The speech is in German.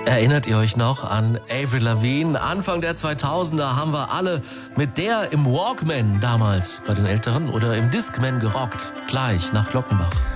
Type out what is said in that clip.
Erinnert ihr euch noch an Avril Lavigne? Anfang der 2000er haben wir alle mit der im Walkman damals bei den Älteren oder im Discman gerockt. Gleich nach Glockenbach.